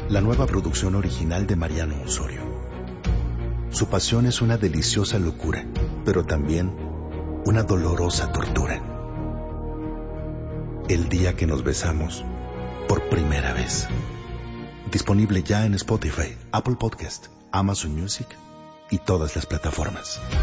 la nueva producción original de Mariano Osorio. Su pasión es una deliciosa locura, pero también una dolorosa tortura. El día que nos besamos por primera vez. Disponible ya en Spotify, Apple Podcast, Amazon Music y todas las plataformas.